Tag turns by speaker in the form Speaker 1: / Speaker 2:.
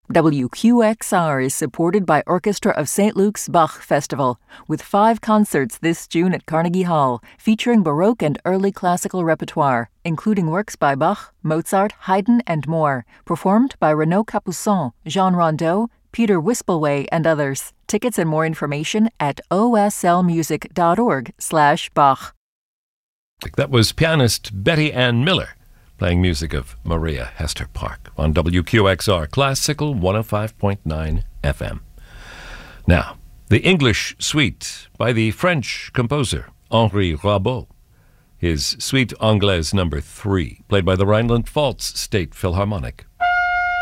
Speaker 1: WQXR is supported by Orchestra of St. Luke's Bach Festival, with 5 concerts this June at Carnegie Hall, featuring Baroque and early classical repertoire, including works by Bach, Mozart, Haydn, and more, performed by Renaud Capuçon, Jean Rondeau, Peter Wispelwey, and others. Tickets and more information at oslmusic.org/Bach.
Speaker 2: That was pianist Betty Ann Miller, playing music of Maria Hester Park on WQXR Classical 105.9 FM. Now, the English Suite by the French composer Henri Rabault. His Suite Anglaise No. 3, played by the Rhineland-Pfalz State Philharmonic.